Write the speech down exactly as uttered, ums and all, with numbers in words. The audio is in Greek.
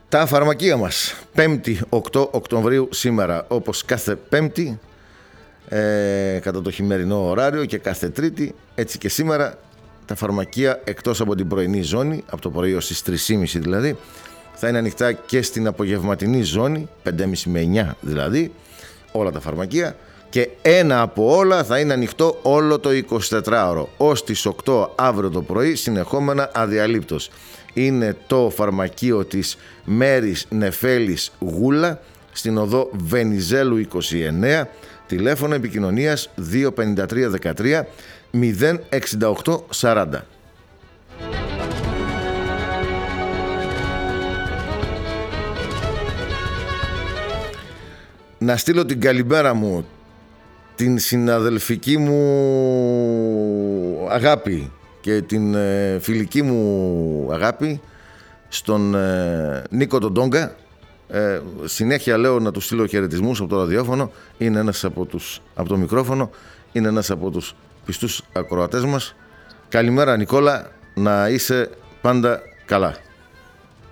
Τα φαρμακεία μας, πέμπτη οκτώ Οκτωβρίου σήμερα, όπως κάθε Πέμπτη, ε, κατά το χειμερινό ωράριο, και κάθε Τρίτη, έτσι και σήμερα, τα φαρμακεία εκτός από την πρωινή ζώνη, από το πρωί ως τις τρεις και μισή δηλαδή, θα είναι ανοιχτά και στην απογευματινή ζώνη, πέντε και μισή με εννιά δηλαδή, όλα τα φαρμακεία, και ένα από όλα θα είναι ανοιχτό όλο το εικοσιτετράωρο, ως τις οκτώ αύριο το πρωί, συνεχόμενα αδιαλείπτως. Είναι το φαρμακείο της Μέρης Νεφέλης Γούλα, στην οδό Βενιζέλου είκοσι εννέα, τηλέφωνο επικοινωνίας δύο πενήντα τρία δεκατρία μηδέν εξήντα οκτώ σαράντα. Να στείλω την καλημέρα μου, την συναδελφική μου αγάπη και την ε, φιλική μου αγάπη στον ε, Νίκο τον Τόγκα. Ε, συνέχεια λέω να του στείλω χαιρετισμούς από το ραδιόφωνο. Είναι ένας από, τους, από το μικρόφωνο. Είναι ένας από τους πιστούς ακροατές μας. Καλημέρα Νικόλα, να είσαι πάντα καλά.